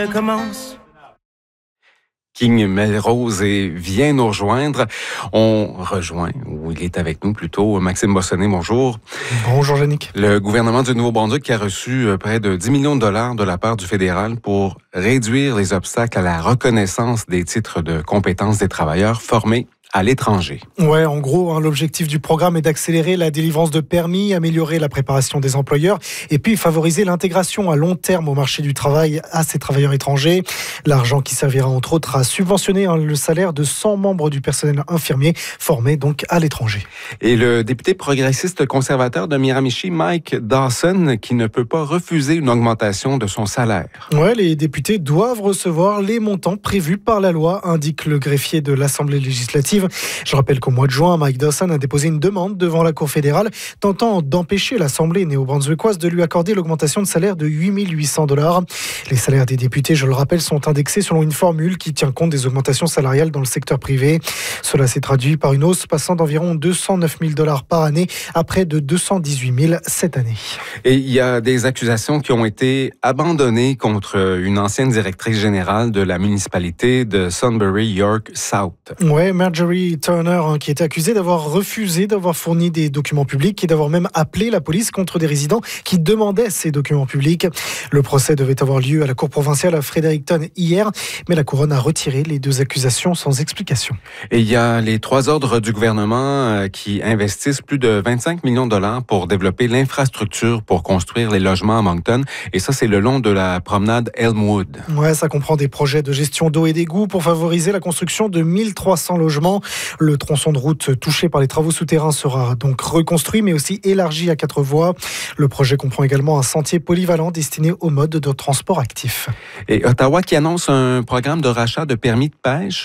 Commence. King Melrose vient nous rejoindre. On rejoint, ou il est avec nous plutôt, Maxime Bossonnet, bonjour. Bonjour, Yannick. Le gouvernement du Nouveau-Brunswick qui a reçu près de 10 millions de dollars de la part du fédéral pour réduire les obstacles à la reconnaissance des titres de compétences des travailleurs formés à l'étranger. Ouais, en gros, l'objectif du programme est d'accélérer la délivrance de permis, améliorer la préparation des employeurs et puis favoriser l'intégration à long terme au marché du travail à ces travailleurs étrangers. L'argent qui servira entre autres à subventionner le salaire de 100 membres du personnel infirmier formés donc à l'étranger. Et le député progressiste conservateur de Miramichi, Mike Dawson, qui ne peut pas refuser une augmentation de son salaire. Ouais, les députés doivent recevoir les montants prévus par la loi, indique le greffier de l'Assemblée législative. Je rappelle qu'au mois de juin, Mike Dawson a déposé une demande devant la Cour fédérale tentant d'empêcher l'Assemblée néo-brunswickoise de lui accorder l'augmentation de salaire de 8 800 $. Les salaires des députés, je le rappelle, sont indexés selon une formule qui tient compte des augmentations salariales dans le secteur privé. Cela s'est traduit par une hausse passant d'environ 209 000 $ par année à près de 218 000 cette année. Et il y a des accusations qui ont été abandonnées contre une ancienne directrice générale de la municipalité de Sunbury York South. Ouais, Marjorie Turner, qui était accusée d'avoir refusé d'avoir fourni des documents publics et d'avoir même appelé la police contre des résidents qui demandaient ces documents publics. Le procès devait avoir lieu à la cour provinciale à Fredericton hier, mais la couronne a retiré les deux accusations sans explication. Et il y a les 3 ordres du gouvernement qui investissent plus de 25 millions de dollars pour développer l'infrastructure pour construire les logements à Moncton. Et ça, c'est le long de la promenade Elmwood. Ouais, ça comprend des projets de gestion d'eau et d'égouts pour favoriser la construction de 1300 logements. Le tronçon de route touché par les travaux souterrains sera donc reconstruit, mais aussi élargi à 4 voies. Le projet comprend également un sentier polyvalent destiné au mode de transport actif. Et Ottawa qui annonce un programme de rachat de permis de pêche,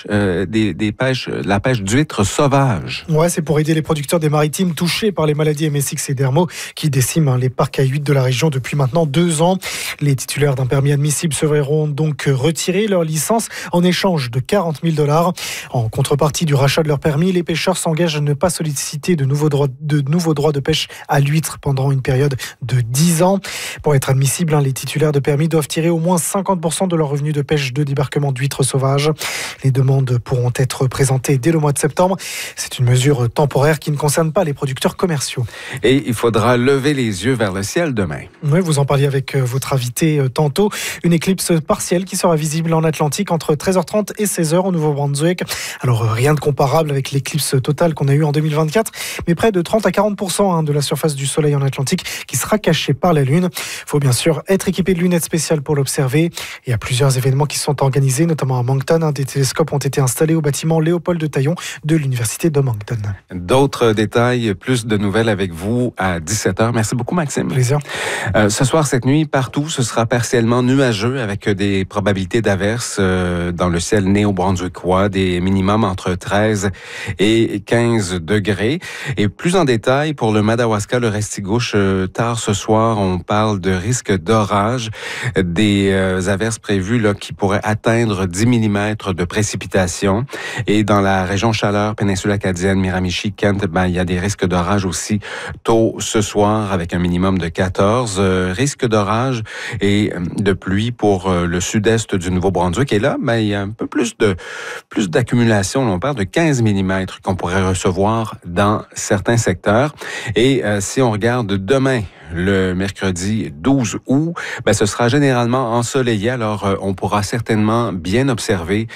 la pêche d'huîtres sauvages. Ouais, c'est pour aider les producteurs des maritimes touchés par les maladies MSX et Dermo qui déciment les parcs à huîtres de la région depuis maintenant 2 ans. Les titulaires d'un permis admissible se verront donc retirer leur licence en échange de 40 000 $. En contrepartie du rachat de leur permis, les pêcheurs s'engagent à ne pas solliciter de nouveaux droits de pêche à l'huître pendant une période de 10 ans. Pour être admissibles, les titulaires de permis doivent tirer au moins 50% de leurs revenus de pêche de débarquement d'huîtres sauvages. Les demandes pourront être présentées dès le mois de septembre. C'est une mesure temporaire qui ne concerne pas les producteurs commerciaux. Et il faudra lever les yeux vers le ciel demain. Oui, vous en parliez avec votre invité tantôt. Une éclipse partielle qui sera visible en Atlantique entre 13h30 et 16h au Nouveau-Brunswick. Alors rien de comparable avec l'éclipse totale qu'on a eue en 2024, mais près de 30 à 40% de la surface du Soleil en Atlantique qui sera cachée par la Lune. Il faut bien sûr être équipé de lunettes spéciales pour l'observer. Il y a plusieurs événements qui sont organisés, notamment à Moncton. Des télescopes ont été installés au bâtiment Léopold de Taillon de l'Université de Moncton. D'autres détails, plus de nouvelles avec vous à 17h. Merci beaucoup, Maxime. Plaisir. Ce soir, cette nuit, partout, ce sera partiellement nuageux avec des probabilités d'averses dans le ciel néo-brunswickois, des minimums entre 13 et 15 degrés. Et plus en détail, pour le Madawaska, le Restigouche, tard ce soir, on parle de risque d'orage, des averses prévues là, qui pourraient atteindre 10 mm de précipitations. Et dans la région Chaleur, péninsule acadienne, Miramichi, Kent, il y a des risques d'orage aussi tôt ce soir avec un minimum de 14. Risque d'orage et de pluie pour le sud-est du Nouveau-Brunswick. Et là, il y a un peu plus d'accumulation. On parle de 15 mm qu'on pourrait recevoir dans certains secteurs. Et si on regarde demain, le mercredi 12 août, ce sera généralement ensoleillé. Alors, on pourra certainement bien observer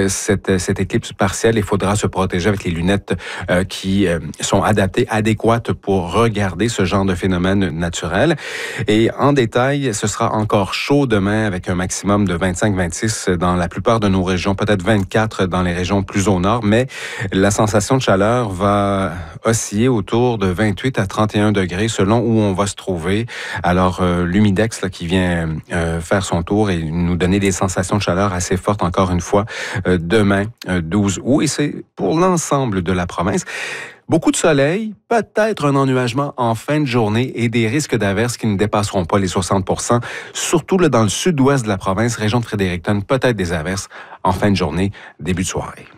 cette éclipse partielle. Il faudra se protéger avec les lunettes qui sont adéquates pour regarder ce genre de phénomène naturel. Et en détail, ce sera encore chaud demain avec un maximum de 25-26 dans la plupart de nos régions, peut-être 24 dans les régions plus au nord, mais la sensation de chaleur va osciller autour de 28 à 31 degrés selon où on va se trouver. Alors, l'humidex là, qui vient faire son tour et nous donner des sensations de chaleur assez fortes encore une fois demain, 12 août. Et c'est pour l'ensemble de la province. Beaucoup de soleil, peut-être un ennuagement en fin de journée et des risques d'averses qui ne dépasseront pas les 60%, surtout là, dans le sud-ouest de la province, région de Fredericton, peut-être des averses en fin de journée, début de soirée.